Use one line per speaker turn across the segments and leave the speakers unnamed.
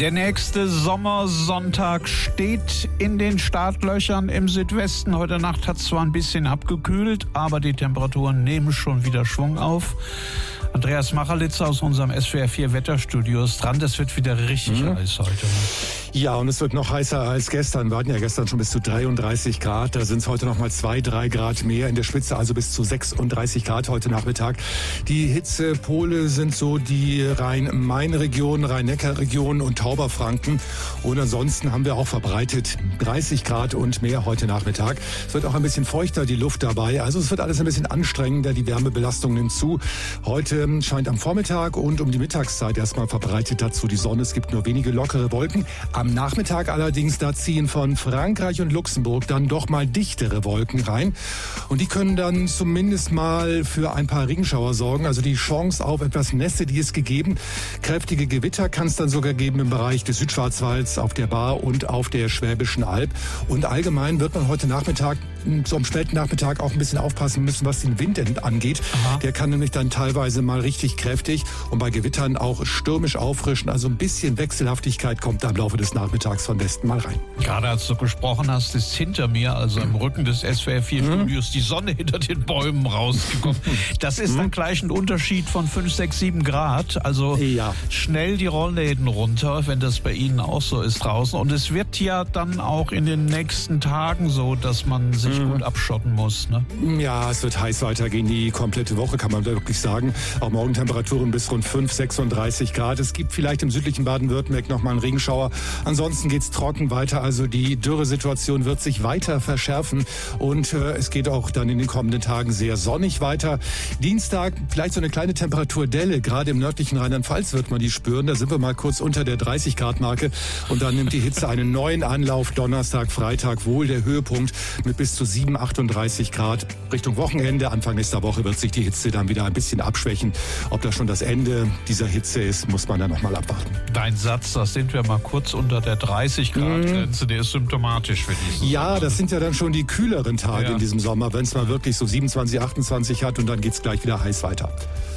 Der nächste Sommersonntag steht in den Startlöchern im Südwesten. Heute Nacht hat es zwar ein bisschen abgekühlt, aber die Temperaturen nehmen schon wieder Schwung auf. Andreas Machelitzer aus unserem SWR 4 Wetterstudio ist dran. Das wird wieder richtig heiß heute.
Ja, und es wird noch heißer als gestern. Wir hatten ja gestern schon bis zu 33 Grad. Da sind es heute noch mal 2-3 Grad mehr. In der Spitze also bis zu 36 Grad heute Nachmittag. Die Hitzepole sind so die Rhein-Main-Region, Rhein-Neckar-Region und Tauberfranken. Und ansonsten haben wir auch verbreitet 30 Grad und mehr heute Nachmittag. Es wird auch ein bisschen feuchter, die Luft dabei. Also es wird alles ein bisschen anstrengender. Die Wärmebelastung nimmt zu. Heute scheint am Vormittag und um die Mittagszeit erstmal verbreitet dazu die Sonne. Es gibt nur wenige lockere Wolken. Am Nachmittag allerdings, da ziehen von Frankreich und Luxemburg dann doch mal dichtere Wolken rein. Und die können dann zumindest mal für ein paar Regenschauer sorgen. Also die Chance auf etwas Nässe, die ist gegeben. Kräftige Gewitter kann es dann sogar geben im Bereich des Südschwarzwalds, auf der Baar und auf der Schwäbischen Alb. Und allgemein wird man heute Nachmittag, so am späten Nachmittag auch ein bisschen aufpassen müssen, was den Wind angeht. Aha. Der kann nämlich dann teilweise mal richtig kräftig und bei Gewittern auch stürmisch auffrischen. Also ein bisschen Wechselhaftigkeit kommt da im Laufe des Nachmittags von Westen mal rein.
Gerade als du gesprochen hast, ist hinter mir, also im Rücken des SWR 4 Studios, die Sonne hinter den Bäumen rausgekommen. Das ist dann gleich ein Unterschied von 5, 6, 7 Grad. Also schnell die Rollläden runter, wenn das bei Ihnen auch so ist draußen. Und es wird ja dann auch in den nächsten Tagen so, dass man sich gut abschotten muss. Ne?
Ja, es wird heiß weitergehen. Die komplette Woche kann man wirklich sagen. Auch morgen Temperaturen bis rund 5, 36 Grad. Es gibt vielleicht im südlichen Baden-Württemberg noch mal einen Regenschauer. Ansonsten geht's trocken weiter. Also die Dürresituation wird sich weiter verschärfen. Und es geht auch dann in den kommenden Tagen sehr sonnig weiter. Dienstag vielleicht so eine kleine Temperaturdelle. Gerade im nördlichen Rheinland-Pfalz wird man die spüren. Da sind wir mal kurz unter der 30-Grad-Marke. Und dann nimmt die Hitze einen neuen Anlauf. Donnerstag, Freitag wohl der Höhepunkt mit bis zu 7, 38 Grad. Richtung Wochenende, Anfang nächster Woche wird sich die Hitze dann wieder ein bisschen abschwächen. Ob das schon das Ende dieser Hitze ist, muss man dann noch mal abwarten.
Dein Satz, da sind wir mal kurz unter der 30-Grad-Grenze, der ist symptomatisch für diesen Sommer.
Das sind ja dann schon die kühleren Tage in diesem Sommer, wenn es mal wirklich so 27, 28 hat und dann geht's gleich wieder heiß weiter.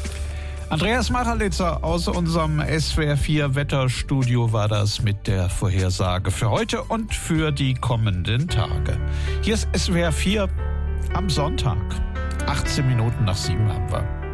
Andreas Machelitzer aus unserem SWR 4 Wetterstudio war das mit der Vorhersage für heute und für die kommenden Tage. Hier ist SWR 4 am Sonntag. 18 Minuten nach 7 haben wir.